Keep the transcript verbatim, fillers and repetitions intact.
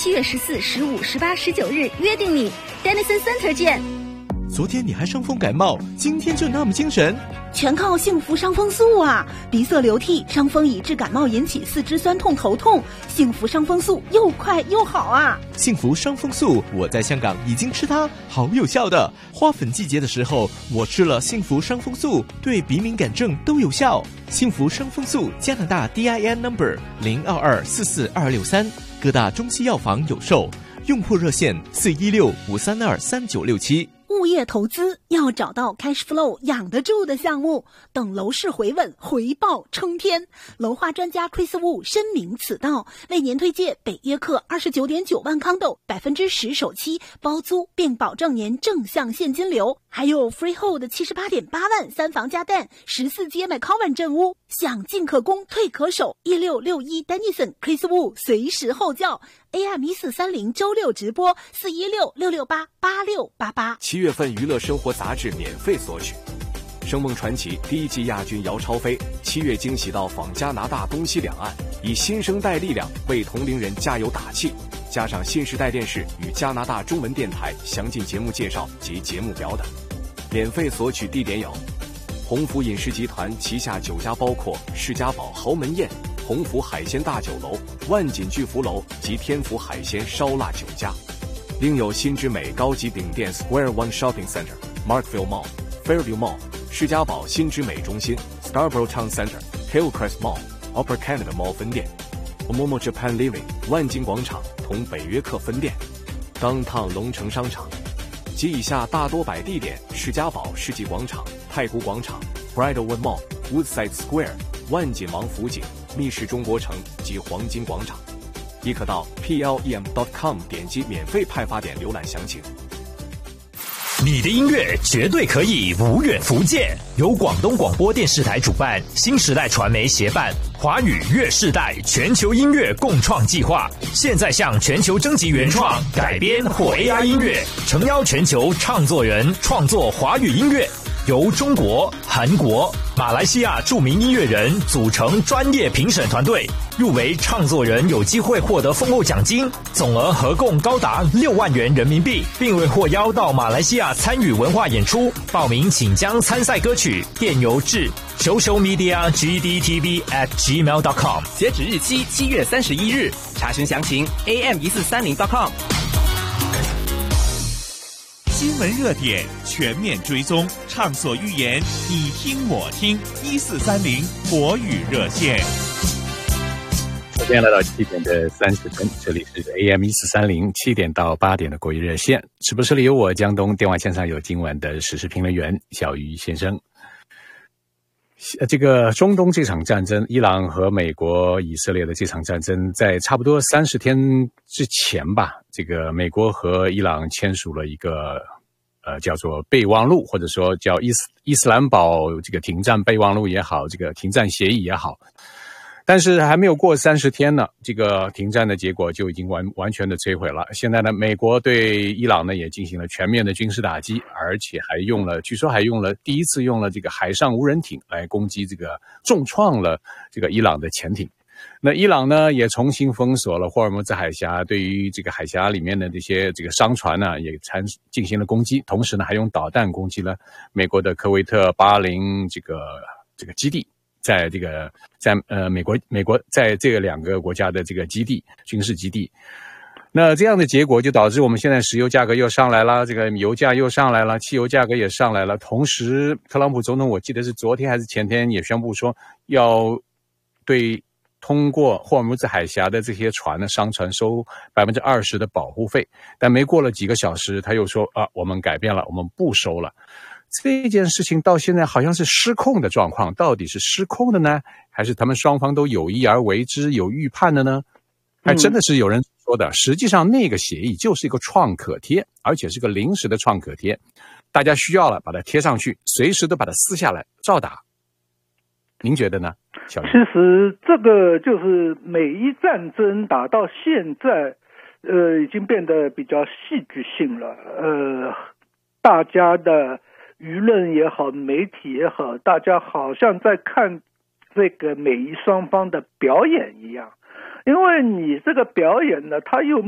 七月十四、十五、十八、十九日约定你 Dennison Center 见。 昨天你还伤风感冒，今天就那么精神？ 全靠幸福伤风素啊！鼻塞流涕，伤风以致感冒引起四肢酸痛头痛，幸福伤风素又快又好啊！ 幸福伤风素，我在香港已经吃它，好有效的。花粉季节的时候，我吃了幸福伤风素，对鼻敏感症都有效。幸福伤风素，加拿大 D I N number 零二二四四二六三，各大中西药房有售。用户热线四一六五三二三九六七。 物业投资要找到 cash flow 养得住的项目，等楼市回稳，回报冲天。楼花专家 Chris Wu 深明此道，为您推荐北约克二十九点九万康斗，百分之十首期包租，并保证您正向现金流，还有 freehold 七十八点八万三房加蛋，十四街 McCowan 镇屋，想进可攻，退可守。一六六一 Dennison Chris Wu 随时候叫 A M 一四三零周六直播四一六六六八八六八八。 七月份娱乐生活杂志免费索取，《声梦传奇》第一季亚军姚超飞七月惊喜到访加拿大东西两岸，以新生代力量为同龄人加油打气。加上新时代电视与加拿大中文电台详尽节目介绍及节目表等。免费索取地点有鸿福饮食集团旗下酒家，包括世家堡豪门宴、鸿福海鲜大酒楼、万锦巨福楼及天福海鲜烧腊酒家。另有新之美高级顶店 Square One Shopping Center、Markville Mall、Fairview Mall、世家堡新之美中心、Scarborough Town Center、Hillcrest Mall、Upper Canada Mall 分店、Omomo Japan Living 万金广场同北约克分店、Downtown 龙城商场及以下大多摆地点：世家堡世纪广场、太古广场、Bridlewood Mall、Woodside Square、万锦王府井、密室中国城及黄金广场。亦可到 P L E M dot com 点击免费派发点浏览详情。 你的音乐绝对可以无远弗届，由广东广播电视台主办，新时代传媒协办，华语乐世代全球音乐共创计划，现在向全球征集原创、改编或 A I 音乐，诚邀全球唱作人创作华语音乐。由中国、韩国、马来西亚著名音乐人组成专业评审团队，入围唱作人有机会获得丰厚奖金，总额合共高达六万元人民币，并为获邀到马来西亚参与文化演出。报名请将参赛歌曲电邮至 social media g d t v at gmail dot com， 截止日期七月三十一日，查询详情 A M 一四三零 dot com。 新闻热点全面追踪，畅所欲言，你听我听，一四三零国语热线。 首先来到七点的三十分，这里是 A M 一四三零七点到八点的国语热线。直播室里有我江东，电话线上有今晚的时事评论员小鱼先生。这个中东这场战争，伊朗和美国、以色列的这场战争，在差不多三十天之前吧，这个美国和伊朗签署了一个呃叫做备忘录，或者说叫伊斯伊斯兰堡这个停战备忘录也好，这个停战协议也好。但是还没有过三十天呢，这个停战的结果就已经完完全的摧毁了。现在呢，美国对伊朗呢也进行了全面的军事打击，而且还用了，据说还用了第一次用了这个海上无人艇来攻击这个重创了这个伊朗的潜艇。那伊朗呢也重新封锁了霍尔木兹海峡，对于这个海峡里面的这些这个商船呢也参进行了攻击，同时呢还用导弹攻击了美国的科威特巴林这个这个基地。在这个在呃美国美国在这个两个国家的这个基地军事基地，那这样的结果就导致我们现在石油价格又上来了，这个油价又上来了，汽油价格也上来了。同时，特朗普总统我记得是昨天还是前天也宣布说，要对通过霍尔木兹海峡的这些船呢商船收百分之二十的保护费，但没过了几个小时，他又说啊，我们改变了，我们不收了。这件事情到现在好像是失控的状况，到底是失控的呢，还是他们双方都有意而为之，有预判的呢？还真的是有人说的，嗯、实际上那个协议就是一个创可贴，而且是个临时的创可贴，大家需要了把它贴上去，随时都把它撕下来照打。您觉得呢，小鱼？ 其实这个就是美伊战争打到现在，呃，已经变得比较戏剧性了，呃，大家的舆论也好，媒体也好，大家好像在看这个美伊双方的表演一样，因为你这个表演呢，它又